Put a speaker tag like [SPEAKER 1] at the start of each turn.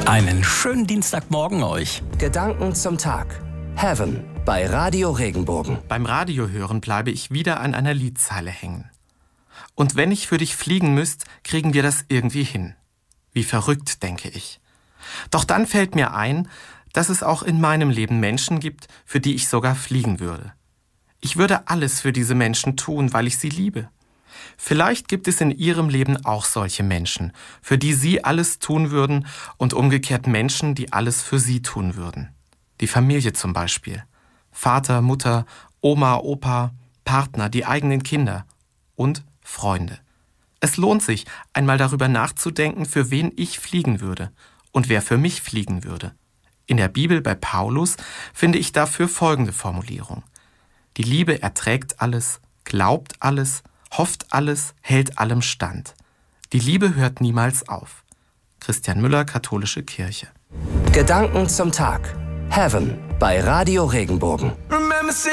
[SPEAKER 1] Einen schönen Dienstagmorgen euch.
[SPEAKER 2] Gedanken zum Tag. Heaven bei Radio Regenbogen.
[SPEAKER 3] Beim Radiohören bleibe ich wieder an einer Liedzeile hängen. Und wenn ich für dich fliegen müsst, kriegen wir das irgendwie hin. Wie verrückt, denke ich. Doch dann fällt mir ein, dass es auch in meinem Leben Menschen gibt, für die ich sogar fliegen würde. Ich würde alles für diese Menschen tun, weil ich sie liebe. Vielleicht gibt es in ihrem Leben auch solche Menschen, für die sie alles tun würden und umgekehrt Menschen, die alles für sie tun würden. Die Familie zum Beispiel. Vater, Mutter, Oma, Opa, Partner, die eigenen Kinder und Freunde. Es lohnt sich, einmal darüber nachzudenken, für wen ich fliegen würde und wer für mich fliegen würde. In der Bibel bei Paulus finde ich dafür folgende Formulierung. Die Liebe erträgt alles, glaubt alles, hofft alles, hält allem stand. Die Liebe hört niemals auf. Christian Müller, Katholische Kirche.
[SPEAKER 2] Gedanken zum Tag. Heaven bei Radio Regenbogen.